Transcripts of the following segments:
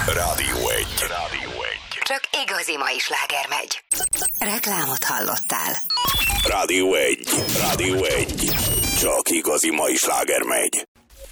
Rádió 1. Csak igazi mai sláger megy. Reklámot hallottál. Rádió 1. Csak igazi mai sláger megy.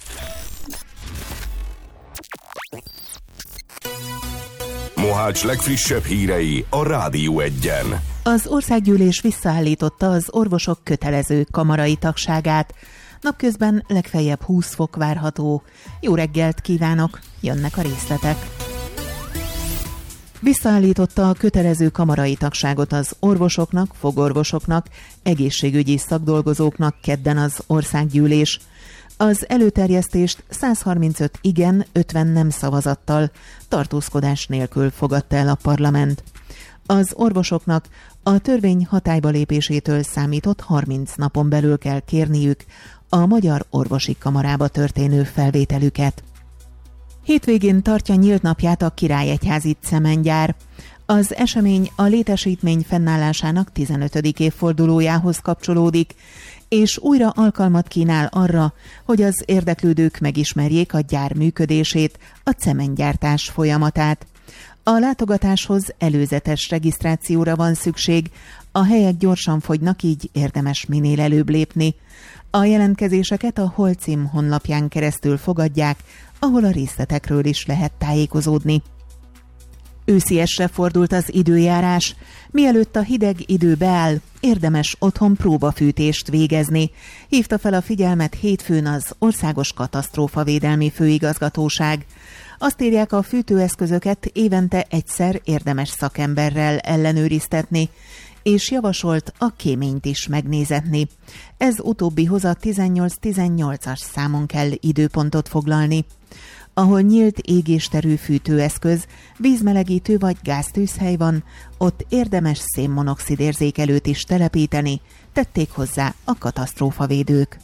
Mohács legfrissebb hírei a Rádió 1-en. Az országgyűlés visszaállította az orvosok kötelező kamarai tagságát. Napközben legfeljebb 20 fok várható. Jó reggelt kívánok, jönnek a részletek. Visszaállította a kötelező kamarai tagságot az orvosoknak, fogorvosoknak, egészségügyi szakdolgozóknak kedden az országgyűlés. Az előterjesztést 135 igen, 50 nem szavazattal, tartózkodás nélkül fogadta el a parlament. Az orvosoknak a törvény hatályba lépésétől számított 30 napon belül kell kérniük a Magyar Orvosi Kamarába történő felvételüket. Hétvégén tartja nyílt napját a Királyegyházi Cementgyár. Az esemény a létesítmény fennállásának 15. évfordulójához kapcsolódik, és újra alkalmat kínál arra, hogy az érdeklődők megismerjék a gyár működését, a cementgyártás folyamatát. A látogatáshoz előzetes regisztrációra van szükség, a helyek gyorsan fogynak, így érdemes minél előbb lépni. A jelentkezéseket a Holcim honlapján keresztül fogadják, ahol a részletekről is lehet tájékozódni. Ősziesre fordult az időjárás. Mielőtt a hideg idő beáll, érdemes otthon próbafűtést végezni. Hívta fel a figyelmet hétfőn az Országos Katasztrófavédelmi Főigazgatóság. Azt írják, a fűtőeszközöket évente egyszer érdemes szakemberrel ellenőriztetni, és javasolt a kéményt is megnézetni. Ez utóbbihoz a 18-18-as számon kell időpontot foglalni. Ahol nyílt égésterű fűtőeszköz, vízmelegítő vagy gáztűzhely van, ott érdemes szénmonoxid érzékelőt is telepíteni, tették hozzá a katasztrófavédők.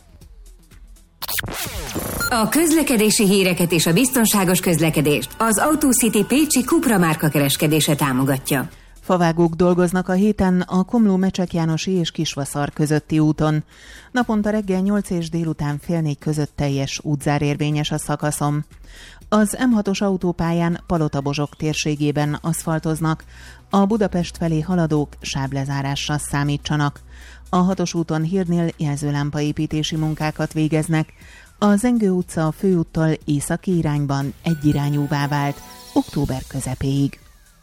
A közlekedési híreket és a biztonságos közlekedést az AutoCity Pécsi Cupra márka kereskedése támogatja. Favágók dolgoznak a héten a Komló-Mecsek-Jánosi és Kisvaszar közötti úton. Naponta reggel 8 és délután fél 4 között teljes útzár érvényes a szakaszon. Az M6-os autópályán Palota-Bozsok térségében aszfaltoznak, a Budapest felé haladók sáblezárásra számítsanak. A 6-os úton Hírnél jelzőlámpaépítési munkákat végeznek. A Zengő utca a főúttól északi irányban egyirányúvá vált október közepéig.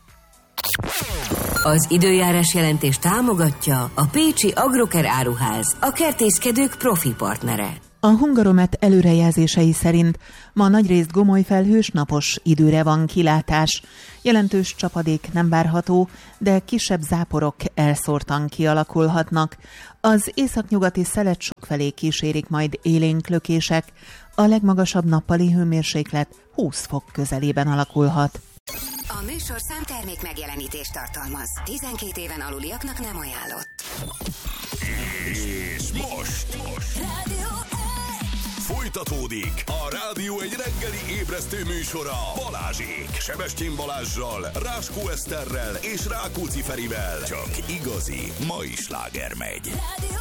Az időjárás jelentés támogatja a Pécsi Agroker Áruház, a kertészkedők profi partnere. A Hungaromet előrejelzései szerint ma nagyrészt gomoly felhős, napos időre van kilátás. Jelentős csapadék nem várható, de kisebb záporok elszórtan kialakulhatnak. Az északnyugati szelet sokfelé kísérik majd élénk lökések. A legmagasabb nappali hőmérséklet 20 fok közelében alakulhat. A műsor számtermék megjelenítést tartalmaz. 12 éven aluliaknak nem ajánlott. És most folytatódik a Rádió egy reggeli ébresztő műsora Balázsék. Sebestyén Balázssal, Ráskó Eszterrel és Rákóczi Ferivel. Csak igazi mai sláger megy.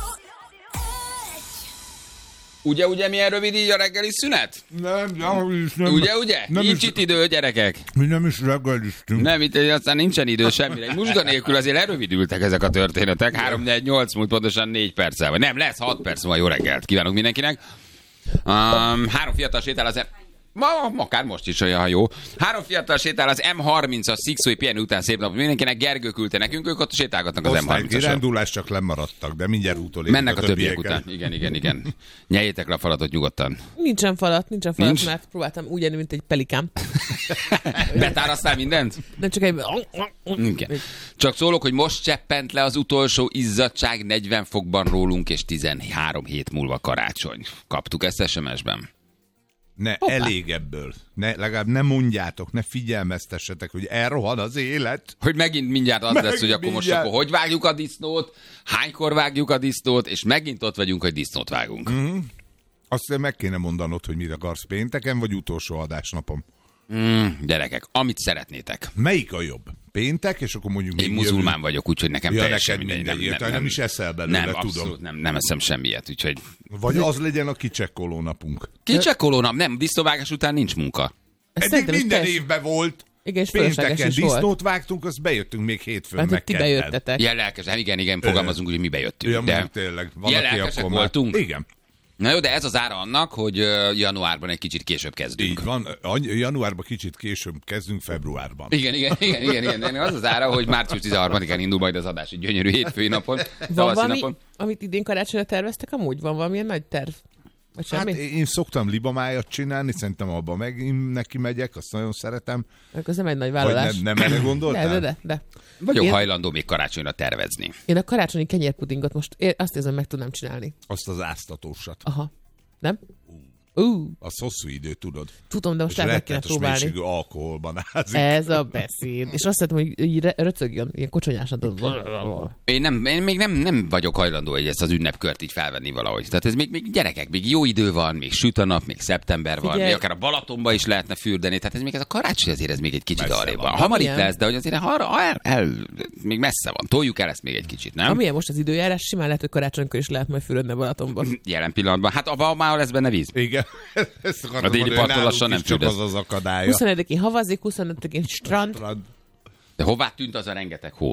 Ugye, milyen rövid így a reggeli szünet? Nem. Ugye? Nincs itt idő, gyerekek. Mi nem is reggeliztünk. Nem, itt aztán nincsen idő semmire. Egy muzsga nélkül azért lerövidültek ezek a történetek. 3-4-8 múlt pontosan 4 perccel. Vagy nem, lesz 6 perc, van jó reggelt. Kívánok mindenkinek. 3 fiatal sétál az akár most is olyan jó. 3 fiatal sétál az M30-as szikszói pihenő után, szép napot mindenkinek. Gergő küldte nekünk, ők ott sétálgatnak az M30-asra. Kirándulás csak lemaradtak, de mindjárt utolérjük. Mennek a többiek után. Igen. Nyeljétek le a falatot nyugodtan. Nincsen falat, mert próbáltam úgy enni, mint egy pelikán. Betárasztál mindent? Nem csak egy... Igen. Csak szólok, hogy most cseppent le az utolsó izzadság 40 fokban rólunk, és 13 hét múlva karácsony. Kaptuk ezt SMS-ben. Elég ebből. Legalább ne mondjátok, ne figyelmeztessetek, hogy elrohan az élet. Hogy megint mindjárt az lesz, hogy akkor most hogy vágjuk a disznót, hánykor vágjuk a disznót, és megint ott vagyunk, hogy disznót vágunk. Azt meg kéne mondanod, hogy mit akarsz pénteken, vagy utolsó adásnapom. Gyerekek, amit szeretnétek. Melyik a jobb? Péntek, és akkor mondjuk... Én muzulmán vagyok, úgyhogy nekem teljesen mindegy. Nem is eszel belőle, nem, tudom. Abszolút nem eszem semmiet, úgyhogy... Vagy az legyen a kicsekkoló napunk. Kicsekkoló nap? Nem, disznóvágás után nincs munka. Eddig minden évben volt. Igen, és fölösleges pénteken is volt. disznót vágtunk, azt bejöttünk még hétfőn Mert meg ti kedden. bejöttetek. Ilyen lelkesen, igen, fogalmazunk, hogy mi bejöttünk. Ja, de... tényleg. Ilyen lelkesek akkor voltunk? Igen. Na jó, de ez az ára annak, hogy januárban egy kicsit később kezdünk. Így van. Januárban kicsit később kezdünk, februárban. Igen. Az az ára, hogy március 13-án indul majd az adás egy gyönyörű hétfői napon. Van tavaszi valami, napon. amit idén karácsonyra terveztek amúgy? Van valamilyen nagy terv? Vagy Hát semmi? én szoktam libamájat csinálni, szerintem abban megint neki megyek, azt nagyon szeretem. Ez nem egy nagy Vagy vállalás. nem erre gondoltál? De. Vagyok Én- hajlandó még karácsonyra tervezni. Én a karácsonyi kenyérpudingot most azt érzem, meg tudnám csinálni. Azt az áztatósat. Aha. Nem? Az hosszú idő, tudod. Tudom, de most És lehet meg kéne rettenetes próbálni. mélységű alkoholban ázik. Ez a beszéd. És azt szeretem, hogy így röcögjön, ilyen kocsonyásan. Én még nem vagyok hajlandó, hogy ezt az ünnepkört így felvenni valahogy. Tehát ez még gyerekek, még jó idő van, még süt a nap, még szeptember van, Figyelj. még akár a Balatonba is lehetne fürdeni. Tehát ez még ez a karácsony azért ez még egy kicsit Messze arrébb van. van. Hamar itt Amilyen. lesz, de hogy azért még messze van. Toljuk el ezt még egy kicsit, nem? Amilyen most az időjárás, simán lehet, hogy karácsonykor is lehet majd fürödni a Balatonban. Jelen pillanatban. Hát abban már lesz benne víz. Igen. Ezt akartam A déli mondani, parton nálunk lassan is nem csak fürdesz. az az akadálya. 21-én havazik, 25-én strand. De hová tűnt az a rengeteg hó?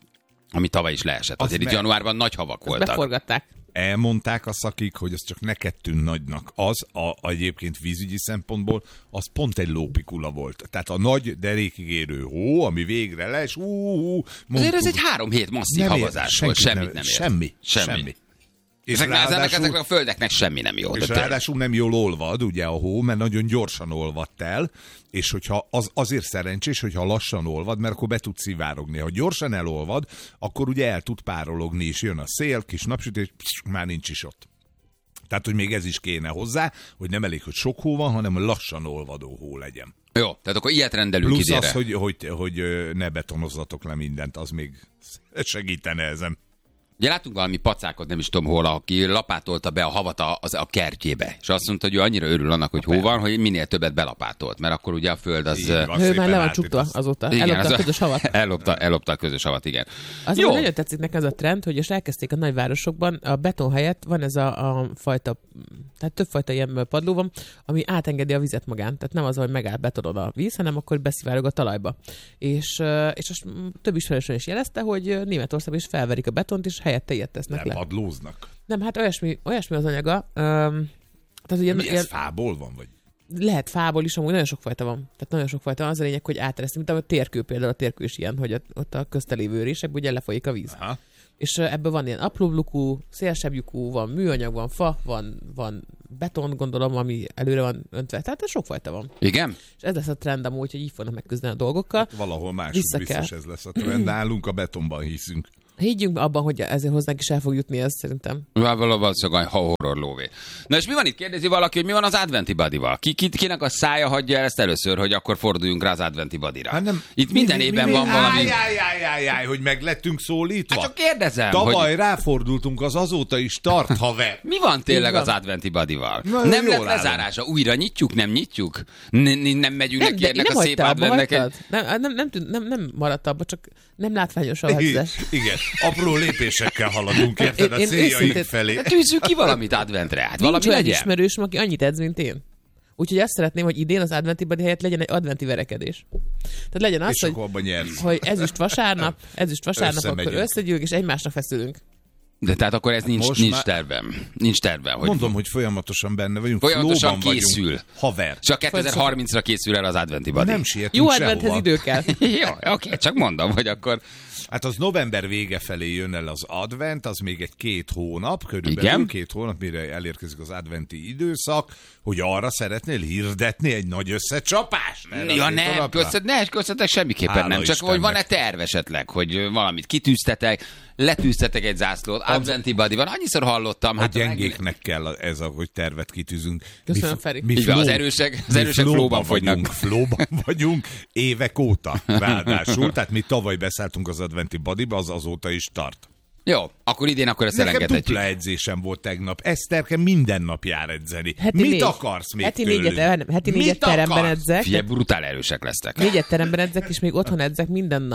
Ami tavaly is leesett. Az Azért itt meg- januárban nagy havak voltak. Beforgatták. Elmondták a szakik, hogy az csak neked tűnt nagynak. Az egyébként vízügyi szempontból, az pont egy lópikula volt. Tehát a nagy derékig érő hó, ami végre les, Azért ez egy 3 hét masszív havazás volt. Semmit nem ért. Semmi. És Ezeknek a földeknek semmi nem jó. és de tényleg. ráadásul nem jól olvad, ugye a hó, mert nagyon gyorsan olvadt el, és hogyha azért szerencsés, hogyha lassan olvad, mert akkor be tud szivárogni. Ha gyorsan elolvad, akkor ugye el tud párologni, és jön a szél, kis napsütés, már nincs is ott. Tehát, hogy még ez is kéne hozzá, hogy nem elég, hogy sok hó van, hanem lassan olvadó hó legyen. Jó, tehát akkor ilyet rendelünk Plusz idénre. az, hogy ne betonozzatok le mindent, az még segítene ezen. Ugye látunk valami pacákot, nem is tudom hol, aki lapátolta be a havat a kertjébe. És azt mondta, hogy ő annyira örül annak, hogy hó van, hogy minél többet belapátolt. Mert akkor ugye a föld az... Így van, Ő szépen már le van átít csukva azt. azóta. Igen, Ellopta a közös havat. Ellopta a közös havat, igen. Azért nagyon tetszik nekem ez a trend, hogy most elkezdték a nagyvárosokban, a beton helyett van ez a fajta, tehát többfajta ilyen padló van, ami átengedi a vizet magán. Tehát nem az, hogy megáll betonon a víz, hanem akkor beszivárog a talajba. És most több ismerősön is jelezte, hogy Németországban is felverik a betont, és helyette ilyet tesznek le. Padlóznak. Nem, hát olyasmi az anyaga. Tehát ugye, Mi ez fából van, vagy? lehet fából is, amúgy nagyon sok fajta van. Tehát nagyon sok fajta van, az a lényeg, hogy átereszti, mint a térkő például, a térkő is ilyen, hogy ott a köztelévő résekből ugye lefolyik a víz. Aha. És ebből van ilyen apróbb lukú, szélesebb lyukú, van műanyag, van fa, van beton, gondolom, ami előre van öntve. Tehát ez sok fajta van. Igen? És ez lesz a trend amúgy, hogy így fognak megküzdeni a dolgokkal. Valahol máshogy Vissza biztos kell. ez lesz a trend. Nálunk a betonban hiszünk. Higgyünk abban, hogy ezért hozzánk is el fog jutni ez szerintem. Valószínűleg horror lóvé. Na és mi van itt? Kérdezi valaki, hogy mi van az adventi badival? Kinek a szája hagyja el ezt először, hogy akkor forduljunk rá az adventi badira? Hát nem, Itt minden évben van valami... Áj, hogy meg lettünk szólítva. Hát csak kérdezem, Tavaly hogy ráfordultunk, az azóta is tart, haver. mi van tényleg Így van. az adventi badival? Na, Nem jól lett állom. lezárása? Újra nyitjuk? Nem nyitjuk? Nem megyünk neki ennek a szép hagytál abba, adventnek? hagytad? Nem maradt abba, csak nem látványos a vezetés. Igen, apró lépésekkel haladunk, érted, a Én céljaink őszintén- felé. Hát tűzzük ki valamit adventre, hát valami Nincs olyan legyen. ismerősöm, aki annyit edz, mint én. Úgyhogy azt szeretném, hogy idén az adventi badi helyett legyen egy adventi verekedés. Tehát legyen az, És akkor abban nyersz. hogy ezüst vasárnap akkor Összemegyünk. összegyűlünk, és egymásra feszülünk. De tehát akkor ez nincs, Most nincs már- tervem. Nincs tervem, hogy Mondom, hogy folyamatosan benne vagyunk. Folyamatosan flowban készül. Vagyunk. Haver. csak 2030-ra készül el az adventi badi. Nem sietünk Jó sehova. adventhez idő kell. Jó, oké, csak mondom, hogy akkor... Hát az november vége felé jön el az advent, az még egy 2 hónap, körülbelül Igen? 2 hónap, mire elérkezik az adventi időszak, hogy arra szeretnél hirdetni egy nagy összecsapást? erre Ja a 2 nem, hónapra? köszöntek semmiképpen Hála nem. Csak Istennek. hogy van-e terv esetleg, hogy valamit kitűztetek, letűztetek egy zászlót, adventi badi van. Annyiszor hallottam. A Hát gyengéknek kell ez, hogy tervet kitűzünk. Köszönöm, Feri. Így van, az erősek flowban fogynak. Flowban vagyunk évek óta, ráadásul. Tehát mi tavaly beszálltunk az adventi badiba, az azóta is tart. Jó, akkor idén akkor ezt Nekem elengedhetjük. dupla edzésem volt tegnap. Eszterke minden nap jár edzeni. Heti Mit négy. akarsz még Heti tőlünk? négyet Mit teremben akarsz? edzek. Figyelj, brutál erősek lesztek. 4 teremben edzek, és még otthon edzek minden nap.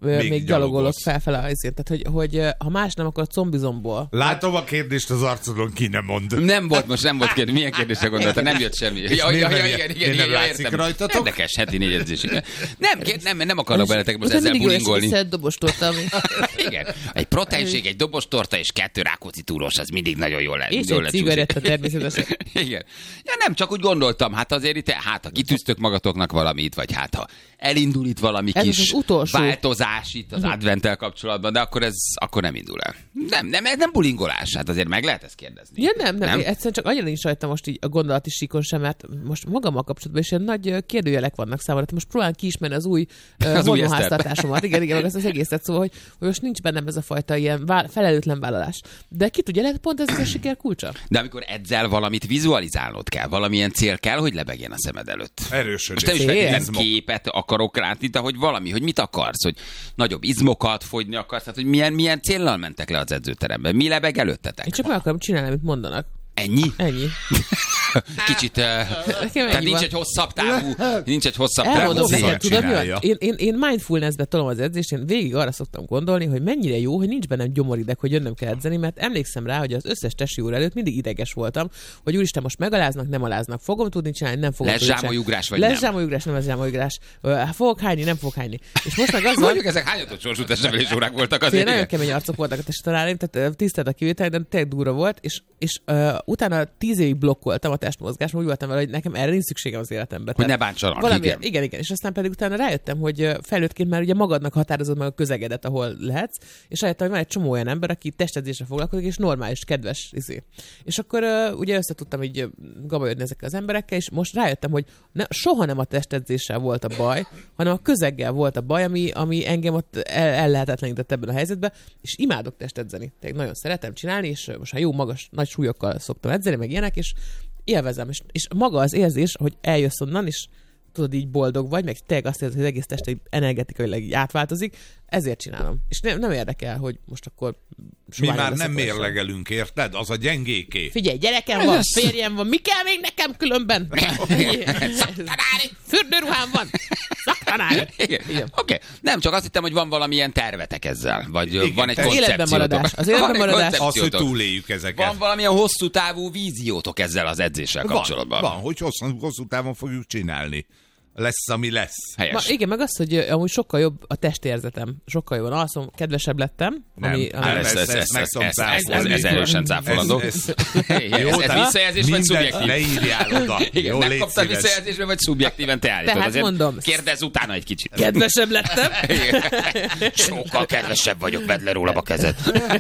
még gyalogolok felfele azért. Tehát, hogy ha más nem, akkor a combizomból. Látom a kérdést az arcodon, ki nem mond. Nem volt kérdés. Milyen kérdésre gondolta? Nem jött semmi. Igen, nem látszik rajtatok? Érdekes, heti 4 edzésig. Nem akarok veletek most ezzel bulingolni. Utána dobostorta, ami... Igen. Egy proteinség, egy dobostorta és 2 Rákóczi túros, az mindig nagyon jól lehet. És egy cigaretta természetesen. Igen. Ja, nem, csak úgy gondoltam, hát azért itt, ha kitűztök magatoknak valamit, vagy hát ha elindul itt valami ez kis változás itt az adventtel kapcsolatban, de akkor nem indul el. Nem bulingolás, hát azért meg lehet ezt kérdezni. Ja, nem. Egyszerűen csak annyira nincs rajta most így a gondolati síkon sem, mert most magammal kapcsolatban is ilyen nagy kérdőjelek vannak számomra. Most próbálom kiismerni az új hormonháztartásomat. Igen, az egészet, szóval, hogy most nincs bennem ez a fajta ilyen felelőtlen vállalás. De ki tudja, lehet pont ez a siker kulcsa. De amikor edzel valamit vizualizálnod kell, valamilyen cél kell, hogy lebegjen a szemed előtt. Erősödés. Most nem is képet akarok látni, de hogy valami, hogy mit akarsz, hogy nagyobb izmokat fogyni akarsz, tehát hogy milyen céllal mentek le az edzőteremben, mi lebeg előttetek? Én csak meg akarom csinálni, amit mondanak. Ennyi? Kicsit, tehát nincs egy hosszabb távú, Elmondom neked, tudod mi van? Én mindfulness-be tolom az edzést, én végig arra szoktam gondolni, hogy mennyire jó, hogy nincs bennem gyomorideg, hogy jönnöm kell edzeni, mert emlékszem rá, hogy az összes testi óra előtt mindig ideges voltam, hogy úristen, most megaláznak, nem aláznak, fogom tudni csinálni, nem fogom tudni csinálni. Lesz zsámolyugrás, nem lesz zsámolyugrás. Fogok hányni, nem fogok hányni. És most meg az van... Mondjuk ezek hányatott sorsú testnevelés órák voltak azért. Nagyon kemény arcok voltak a testtanáraim, tehát tisztelt a kivétel, de tényleg durva volt, és utána 10 évig blokkoltam a testmozgást, úgy voltam vele, hogy nekem erre nincs szükségem az életemben. Hogy ne bántsanak. Igen. És aztán pedig utána rájöttem, hogy felnőttként már ugye magadnak határozod meg a közegedet, ahol lehetsz, és rájöttem, hogy van egy csomó olyan ember, aki testedzésre foglalkozik, és normális, kedves izé. És akkor ugye összetudtam így gabajodni ezekkel az emberekkel, és most rájöttem, hogy soha nem a testedzéssel volt a baj, hanem a közeggel volt a baj, ami engem ott ellehetetlenített ebben a helyzetben, és imádok testedzeni. Tehát nagyon szeretem csinálni, és most jó magas, nagy súlyokkal szoktam edzeni, meg ilyenek, és élvezem. És maga az érzés, hogy eljössz onnan, és tudod, így boldog vagy, meg tényleg azt érzed, hogy az egész tested energetikailag így átváltozik, ezért csinálom. És nem érdekel, hogy most akkor... Mi már nem mérlegelünk, érted? Az a gyengéké. Figyelj, gyerekem van, férjem van, mi kell még nekem különben? Fürdőruhám van. Szaktanári. Oké. Nem, csak azt hittem, hogy van valamilyen tervetek ezzel. Vagy igen, van egy koncepciótok. Az életben maradás. Az, hogy túléljük ezeket. Van valamilyen hosszú távú víziótok ezzel az edzéssel kapcsolatban. Van, hogy hosszú távon fogjuk csinálni. Lesz, ami lesz. Helyes. Igen, meg az, hogy amúgy sokkal jobb a testérzetem. Sokkal jobban alszom, kedvesebb lettem. Ez erősen cáfolandó. Ez visszajelzés, vagy szubjektív? Ne írjál oda. Igen, nem kaptad visszajelzésben, vagy szubjektíven te állítod. Tehát mondom. Kérdezz utána egy kicsit. Kedvesebb lettem. Sokkal kedvesebb vagyok, vedd le rólam a kezed.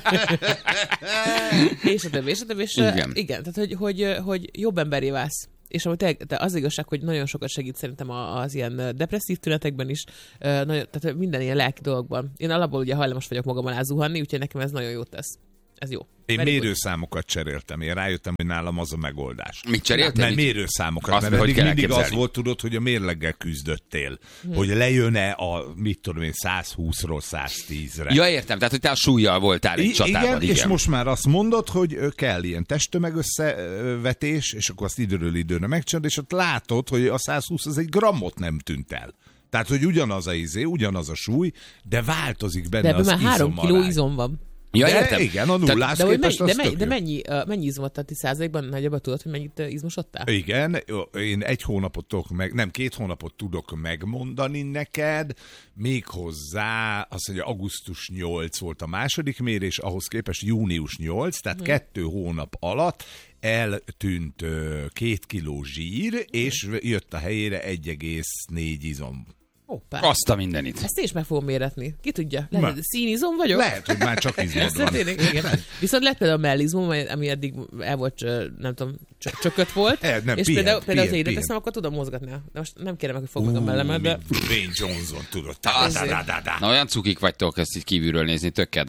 És a többi. Igen, tehát hogy jobb emberé válsz. És az igazság, hogy nagyon sokat segít szerintem az ilyen depresszív tünetekben is, tehát minden ilyen lelki dologban. Én alapból ugye hajlamos vagyok magam alá zuhanni, úgyhogy nekem ez nagyon jót tesz. Ez jó. Én mérőszámokat cseréltem. Én rájöttem, hogy nálam az a megoldás. Mit cseréltem? Nem, mérőszámokat. Azt mert mindig az volt, tudod, hogy a mérleggel küzdöttél. Hogy lejön-e a, 120-ról 110-re. Ja, értem. Tehát, hogy te a súlyjal voltál egy csatában. Igen, és most már azt mondod, hogy kell ilyen testtömegösszevetés, és akkor azt időről időre megcsinálod, és ott látod, hogy a 120 az egy grammot nem tűnt el. Tehát, hogy ugyanaz a ugyanaz a súly, de változik benne az izomarány. De ebben már 3 kiló izom van. Ja, értem. Igen, a nullász képest az tök jó. De mennyi izmot adti százalékban? Nagyjából tudod, hogy mennyit izmosodtál? Igen, én 1 hónapot tudok 2 hónapot tudok megmondani neked, méghozzá az, hogy augusztus 8 volt a második mérés, ahhoz képest június 8, tehát 2 hónap alatt eltűnt 2 kiló zsír, és jött a helyére 1,4 izom. Hoppá. Azt a mindenit. Ezt én is meg fogom méretni. Ki tudja? Lehet, hogy színizom vagyok? Lehet, hogy már csak izmod van. Viszont lehet például a mellizmom, ami eddig el volt, nem tudom, csökött volt. Nem, és például az ide teszem, akkor tudom mozgatni. De most nem kérem meg, hogy fogd meg a mellemet, de... Wayne Johnson, tudod. Na, olyan cukik vagytok ezt így kívülről nézni, tök kedves.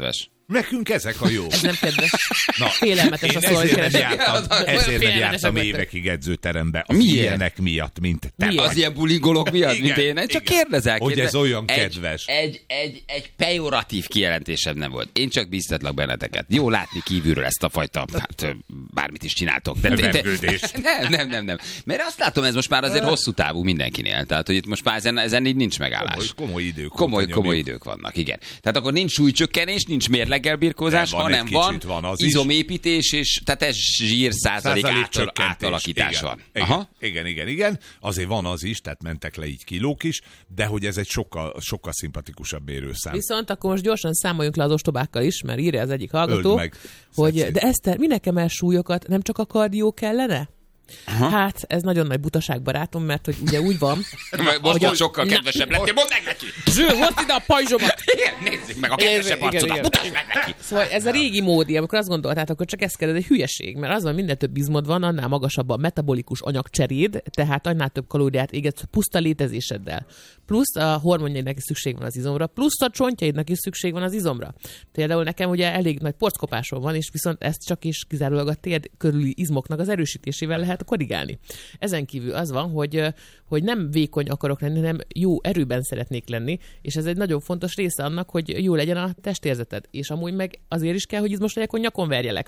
Nekünk ezek a jó. Ez nem kedves. Na, Félelmetes én a szó, hogy ezért nem jártam a évekig edzőterembe. A Miért? ilyenek miatt, mint te Miért? Az ilyen bulingolók miatt, mint én? Csak igen. kérdezel. Hogy ez olyan kedves. Egy pejoratív kijelentésem nem volt. Én csak bíztatlak benneteket. Jó látni kívülről ezt a fajta, hát bármit is csináltok. Vergődést. Nem. Mert azt látom, ez most már azért hosszú távú mindenkinél. Tehát, hogy itt most már ezen így nincs megállás. Komoly idők. Komoly idők vannak, igen. Tehát akkor nincs súlycsökkenés, nincs mérleggel birkózás, De van hanem egy van kicsit, van az is. izomépítés, és tehát ez zsír százalék Csökkentés. átalakítás Igen. van. Igen. Aha. Igen. Azért van az is, tehát mentek le így kilók is, de hogy ez egy sokkal szimpatikusabb mérőszám. Viszont akkor most gyorsan számoljunk le az ostobákkal is, mert írja az egyik hallgató, Öld meg, hogy szexi. de Eszter, minek emel súlyokat, nem csak a kardió kellene? Aha. Hát, ez nagyon nagy butaság, barátom, mert hogy ugye úgy van. Most sokkal kedvesebb lettél, mondd meg neki! Zső, hozd ide a pajzsomat! Igen, nézzük meg a kedvesebb arcodat, mutasd meg neki! Szóval ez a régi módi, amikor azt gondoltátok, akkor csak ez kell, ez egy hülyeség, mert az van, minden több izmod van, annál magasabb a metabolikus anyagcseréd, tehát annál több kalóriát égetsz puszta létezéseddel. Plusz a hormonjaidnak is szükség van az izomra, plusz a csontjaidnak is szükség van az izomra. Például nekem ugye elég nagy porckopásom van, és viszont ezt csak is kizárólag a térd körüli izmoknak az erősítésével lehet korrigálni. Ezen kívül az van, hogy nem vékony akarok lenni, hanem jó erőben szeretnék lenni, és ez egy nagyon fontos része annak, hogy jó legyen a testérzeted. És amúgy meg azért is kell, hogy izmos legyek, hogy nyakon verjelek.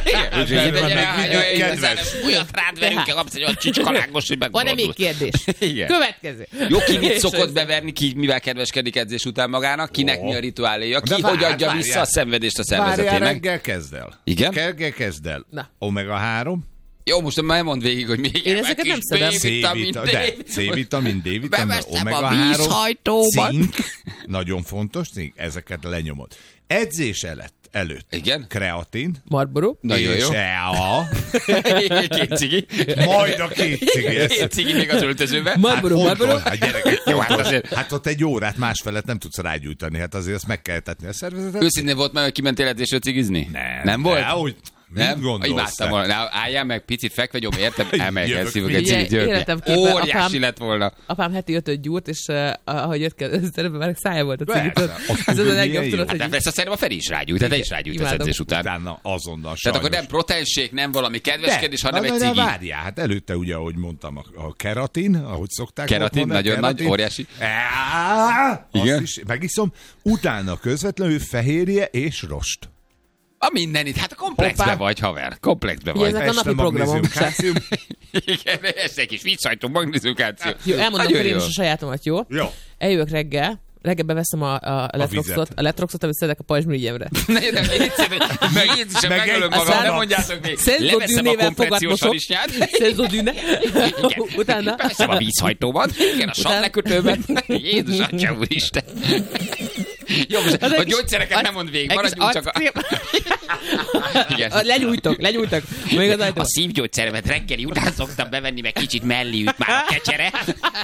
Olyat rád verünk, kapsz egy olyan csicskalágos, hogy Van-e még kérdés? Igen. Következő. Jó, ki mit szokott beverni, ki mivel kedveskedik edzés után magának, kinek mi a rituáléja, ki hogy adja vissza a szenvedést a Várjál, szervezetének. reggel kezd el. Igen? Reggel kezd el. Na. Omega 3. Jó, most már mondd végig, hogy még Én ezeket nem szedem. C-vitamin, D-vitamin, Beveszem omega a 3, vízhajtóban. cink, nagyon fontos cink, ezeket lenyomod. Edzés előtt. Igen? Kreatin. Marlboro. Nagyon és jó. EA. Két cigi. Majd a két cigi. Két cigi még az öltözőben. Marlboro. Hát gyerekek, Jó, hát azért. hát ott egy órát, másfelet nem tudsz rágyújtani, hát azért azt meg kell etetni a szervezetet. Őszintén volt már, hogy kimentél edzésre cigizni? Nem volt? Hogy Nem? Imádtam volna. Álljál meg, picit fekve, gyom, értem? Elmegyek, Jövök, szívok egy figyelj, cigit, jövök. életemképpen Óriási lett volna. Apám heti 5-öt gyúrt, és ahogy jött kell, előbb már szája volt a cigit. Persze, Ez az a milyen legjobb, jó. tudod, Hát hogy... ezt a szerintem a Feri is rágyújt, tehát te is rágyújt az Imádom. edzés után. Utána azonnal Tehát sajnos. akkor nem proteinshake, nem valami kedveskedés, hanem egy de cigi. várjál, hát előtte ugye, ahogy mondtam, a keratin, ahogy szokták Keratin, ott mondani, nagyon nagy, óriási. Azt Igen? is megiszom. Utána közvetlenül fehérje és rost. A mindenit, hát komplexbe Hoppá. vagy, haver. Komplexbe Ugye vagy. ezek a napi programom. kálcium. Igen, ez egy kis vízhajtó, magnéziumkáció. Jó, elmondom Nagyon Ferin jó. is a sajátomat, jó? Jó. Eljövök reggel beveszem a letroxot, amit szedek a pajzsmirigyemre. Ne, nem, Jézusom, meg megölöm egy- magam, aztán nem mondjátok még. Szenzodűnével Leveszem a kompressziós fogatmosok. harisnyát. Szenzodűne. Utána... Beveszem a vízhajtóban, igen, a savlekötőben. Jézus, atya úristen. Jó, most a gyógyszereket nem mond végig, maradjunk csak a... Igen. Lenyújtok. Még az ajtó. A szívgyógyszeremet reggeli után szoktam bevenni, meg kicsit mellé üt már a kecsere.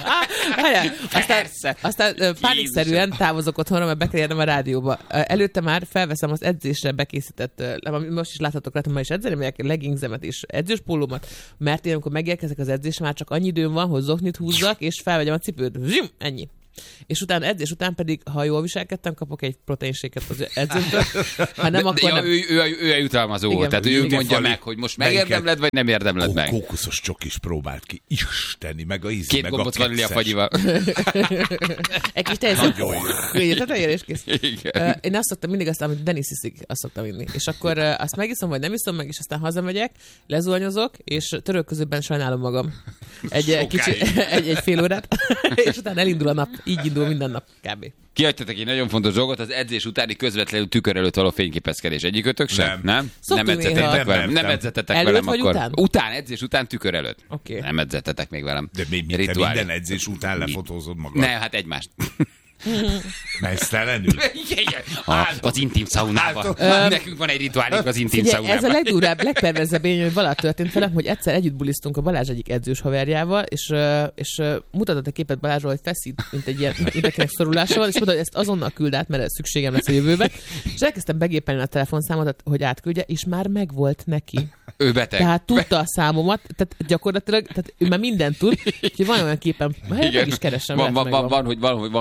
Aztán pánikszerűen távozok otthonra, mert be kell érnem a rádióba. Előtte már felveszem az edzésre bekészített, most is láthatok rá, ma is edzeni, melyek leggingzemet és edzős pólómat, mert én amikor megérkezek az edzésre, már csak annyi időm van, hogy zoknit húzzak, és felvegyem a cipőt. Zsim, ennyi. És utána edzés után pedig, ha jól viselkedtem, kapok egy proteinséket az edzőtől. Ha nem, akkor nem. Ő a jutalmazó volt, tehát ő Igen, mondja Fali. meg, hogy most megérdemled, vagy nem érdemled meg. Kókuszos csokis próbált ki. Isteni, meg a íz, Két meg a gombóc vanília kekszes. fagyival. Egy kis teljesen... Tetejére is kész. Igen. Én azt szoktam mindig, amit Denis iszik, azt szoktam inni. És akkor azt megiszom, vagy nem iszom meg, és aztán hazamegyek, lezuhanyozok, és török közben sajnálom magam. Egy fél órát, és utána elindul a nap. Így indul minden nap kb. Kihagytatok egy nagyon fontos dolgot, az edzés utáni közvetlenül tükör előtt való fényképezkedés. Egyikőtök sem? Nem? Szoktunk Nem edzettetek néha. velem? Nem Nem. edzettetek Előtt velem vagy akkor? után? Után, edzés után tükör előtt. Oké. Nem edzettetek még velem. De te Rituálé. minden edzés után lefotózod magad. Ne, hát egymást. Mesztelenül. Igen, az intim szaunában. Nekünk van egy rituálunk az intim Figyelj, ez a szaunában. legdurább, legperverzebb élmény, hogy valaha történt velem, hogy egyszer együtt bulisztunk a Balázs egyik edzős haverjával, és mutatott egy képet Balázsról, hogy feszít, mint egy ilyen mindenkinek szorulásával, és mondta, hogy ezt azonnal küld át, mert ez szükségem lesz a jövőben. És elkezdtem begépelni a telefonszámodat, hogy átküldje, és már megvolt neki. Ő beteg. Tehát tudta a számomat, tehát gyakorlatilag, tehát ő már mindent tud, úgyhogy van olyan képem, meg is keresem. Van, hogy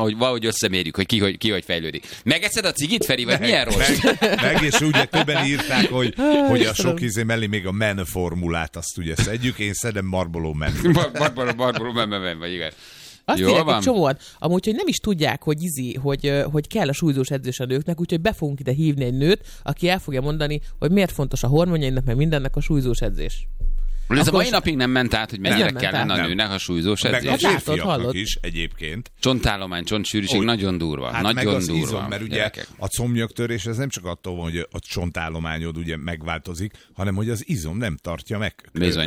összemérjük, hogy ki hogy fejlődik. Megeszed a cigit, Feri, vagy milyen rossz? Meg, és ugye többen írták, hogy a sok izé mellé még a men formulát azt ugye szedjük, én szedem Marlboro Man. Marlboro Man, vagy igen. Azt írják egy csomóan, amúgy, hogy nem is tudják, hogy kell a súlyzós edzés a nőknek, úgyhogy be fogunk ide hívni egy nőt, aki el fogja mondani, hogy miért fontos a hormonjainak, meg mindennek a súlyzós edzés. Ez a mai napig nem ment át, hogy mennyire kellene a nőnek a súlyzós edzés. Meg a férfiaknak is egyébként. Csontállomány, csontsűrűség nagyon durva. Hát nagyon meg az durva. izom, mert ugye a combnyögtörés ez nem csak attól van, hogy a csontállományod ugye megváltozik, hanem hogy az izom nem tartja meg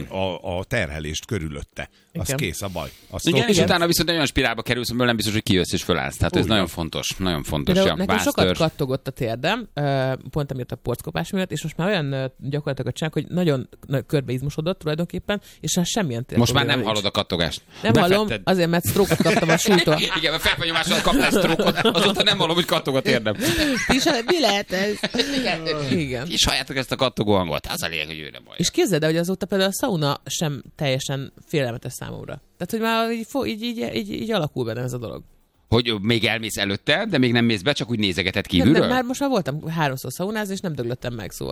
a terhelést körülötte. Az igen. Kész a baj. Igen, és utána viszont olyan spirálba kerülsz, amiből nem biztos, hogy kijössz és fölállsz. Tehát ez nagyon fontos. Nagyon fontos. Ja, nekem sokat kattogott a térdem, pont amiatt a porckopás miatt, és most már olyan gyakorlatilag csinálok, hogy nagyon körbeizmosodott tulajdonképpen, és már semmilyen térdem. Most már nem hallod a kattogást. Nem hallom, azért, mert sztrókot kaptam a súlytól. Igen, mert felfenyomással kaptál sztrókot, azóta nem hallom, hogy kattog a térdem. Mi lehet ez? Igen. És halljátok ezt a kattogó hangot. Az a lényeg, hogy ő nem baj. És képzeld el, hogy azóta például a szauna sem teljesen félelmetes számomra. Tehát, hogy már így alakul bennem ez a dolog. Hogy még elmész előtte, de még nem mész be, csak úgy nézegeted kívülről? Nem, már most már voltam 3-szor szaunázni, és nem döglöttem meg, szóval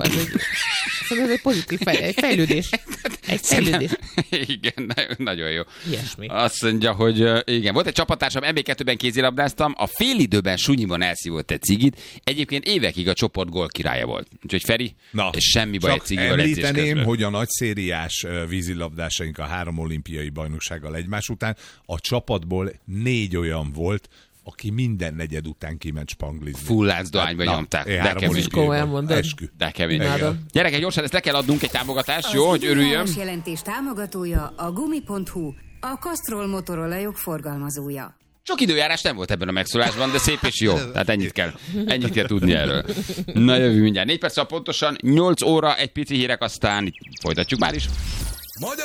ez egy pozitív fejlődés. Egy fejlődés. Igen, nagyon jó. Ilyesmi. Azt mondja, hogy igen, volt egy csapattársam, MB2-ben kézilabdáztam, a félidőben sunyiban elszívott egy cigit, egyébként évekig a csoport gól királya volt. Úgyhogy Feri, és semmi baj egy cigivel edzés közben. Említeném, hogy a nagy szériás vízilabdásaink a 3 olimpiai bajnoksággal egymás után a csapatból 4 olyan volt, aki minden negyed után kiment spanglizni. Fulláncdohányba nyomták. De kemény. Komolyan mondod. Eskü. De kemény. Gyerekek, gyorsan ezt le kell adnunk egy támogatást, jó, hogy örüljön. Az jelentés támogatója a Gumi.hu, a Castrol motorolajok forgalmazója. Sok időjárás nem volt ebben a megszólásban, de szép és jó. Tehát ennyit kell tudni erről. Na, jövő mindjárt. 4 perc pontosan, 8 óra, egy pici hírek, aztán folytatjuk már is. Magyar